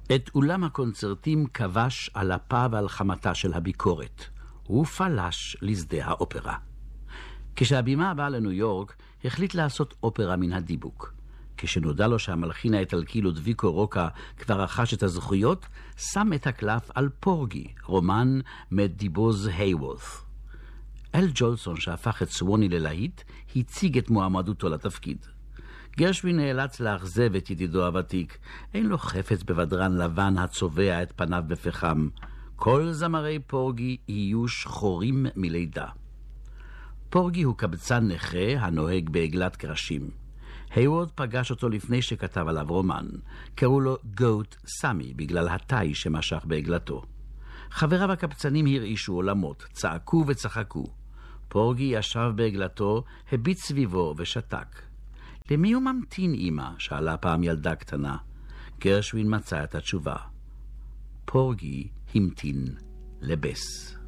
את אולם הקונצרטים כבש על אפה ועל חמתה של הביקורת. הוא פלש לשדה האופרה. כשהבימה באה לניו יורק, החליט לעשות אופרה מן הדיבוק. כשנודע לו שהמלחין האיטלקי לודביקו רוקה כבר רכש את הזכויות, שם את הקלף על פורגי, רומן מדיבוז הייוורת. אל ג'ולסון, שהפך את סווני ללהיט, הציג את מועמדותו לתפקיד. גרשווין נאלץ לאכזב את ידידו הוותיק. אין לו חפץ בבדרן לבן הצובע את פניו בפחם. כל זמרי פורגי יהיו שחורים מלידה. פורגי הוא קבצן נכה הנוהג בעגלת קרשים. הייוורד פגש אותו לפני שכתב עליו רומן. קראו לו גוט סמי בגלל התאי שמשך בעגלתו. חבריו הקבצנים הרעישו עולמות, צעקו וצחקו. פורגי ישב בעגלתו, הביט סביבו ושתק. למי הוא ממתין, אמא? שאלה פעם ילדה קטנה. גרשווין מצא את התשובה. פורגי המתין לבס.